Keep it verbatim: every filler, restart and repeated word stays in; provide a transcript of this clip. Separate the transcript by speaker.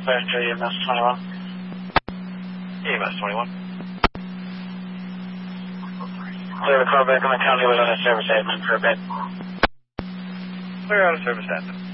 Speaker 1: Back to E M S twenty-one.
Speaker 2: E M S twenty-one.
Speaker 1: Clear the car back on the county without a service admin for a bit.
Speaker 2: Clear out of service admin.